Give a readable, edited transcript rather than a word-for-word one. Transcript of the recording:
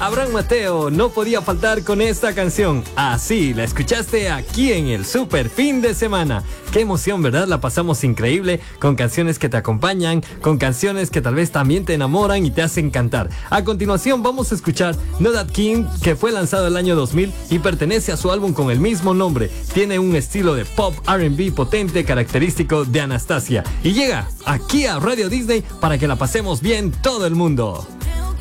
Abraham Mateo no podía faltar con esta canción. Así la escuchaste aquí en el Super Fin de Semana. Qué emoción, ¿verdad? La pasamos increíble con canciones que te acompañan, con canciones que tal vez también te enamoran y te hacen cantar. A continuación vamos a escuchar No That King, que fue lanzado el año 2000 y pertenece a su álbum con el mismo nombre. Tiene un estilo de pop R&B potente característico de Anastasia y llega aquí a Radio Disney para que la pasemos bien todo el mundo.